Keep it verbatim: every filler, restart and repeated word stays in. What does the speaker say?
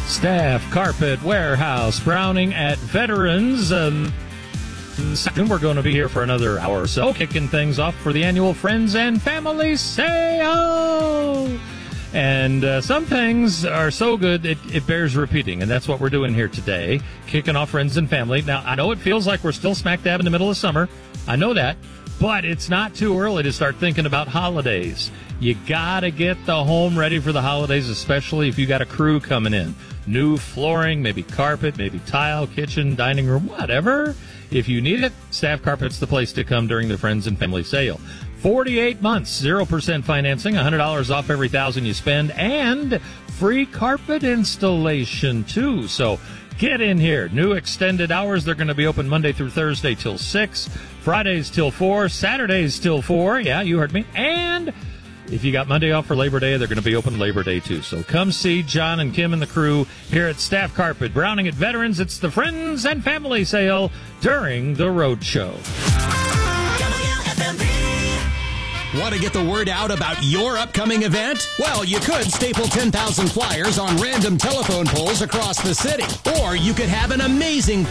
Staff Carpet Warehouse, Browning at Veterans. Um, soon we're going to be here for another hour or so, kicking things off for the annual Friends and Family Sale. And uh, some things are so good it, it bears repeating, and that's what we're doing here today, kicking off Friends and Family. Now, I know it feels like we're still smack dab in the middle of summer. I know that. But it's not too early to start thinking about holidays. You got to get the home ready for the holidays, especially if you got a crew coming in. New flooring, maybe carpet, maybe tile, kitchen, dining room, whatever. If you need it, Staff Carpet's the place to come during the Friends and Family Sale. forty-eight months, zero percent financing, one hundred dollars off every one thousand dollars you spend, and free carpet installation, too. So get in here. New extended hours. They're going to be open Monday through Thursday till six, Fridays till four, Saturdays till four. Yeah, you heard me. And if you got Monday off for Labor Day, they're going to be open Labor Day, too. So come see John and Kim and the crew here at Staff Carpet. Browning at Veterans. It's the Friends and Family Sale during the Road Show. Want to get the word out about your upcoming event? Well, you could staple ten thousand flyers on random telephone poles across the city. Or you could have an amazing